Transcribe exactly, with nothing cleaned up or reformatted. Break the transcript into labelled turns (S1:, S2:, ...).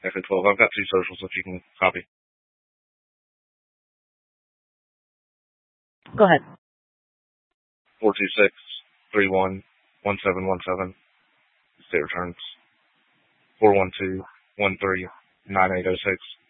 S1: Echo twelve. I've got two socials if you can copy.
S2: Go ahead.
S1: four two six, three one, one seven one seven. State returns. four one two, one three, nine eight zero six.